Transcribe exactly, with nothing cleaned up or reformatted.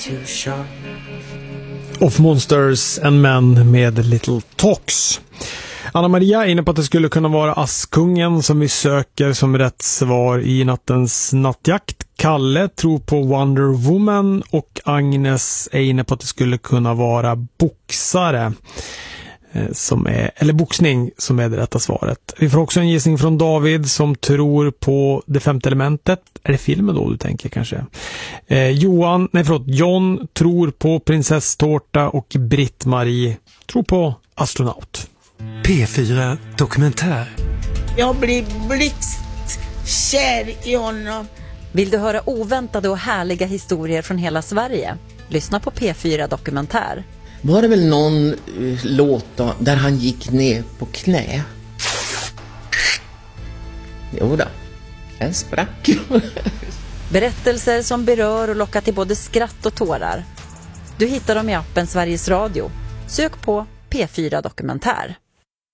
Of Monsters and Men med Little Talks. Anna Maria är inne på att det skulle kunna vara Askungen som vi söker som rätt svar i nattens nattjakt. Kalle tror på Wonder Woman och Agnes är inne på att det skulle kunna vara boxare. Som är, eller boxning som är det rätta svaret. Vi får också en gissning från David som tror på Det femte elementet. Är det filmen då du tänker kanske? Eh, Johan, nej förlåt, John tror på Prinsesstårta och Britt-Marie tror på astronaut. P fyra Dokumentär. Jag blir blixtkär i honom. Vill du höra oväntade och härliga historier från hela Sverige? Lyssna på P fyra Dokumentär. Var det väl någon uh, låt då, där han gick ner på knä? Jo då, en sprack. Berättelser som berör och lockar till både skratt och tårar. Du hittar dem i appen Sveriges Radio. Sök på P fyra Dokumentär.